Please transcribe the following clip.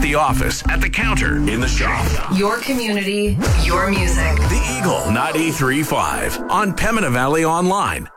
the office, at the counter, in the shop. Your community, your music. The Eagle 93.5 on Pembina Valley Online